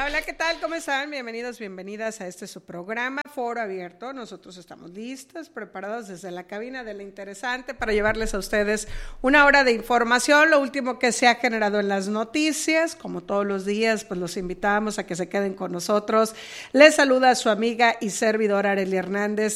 Hola, hola, ¿qué tal? ¿Cómo están? Bienvenidos, bienvenidas a su programa, Foro Abierto. Nosotros estamos listos, preparados desde la cabina de La Interesante para llevarles a ustedes una hora de información, lo último que se ha generado en las noticias. Como todos los días, pues los invitamos a que se queden con nosotros. Les saluda a su amiga y servidora Arely Hernández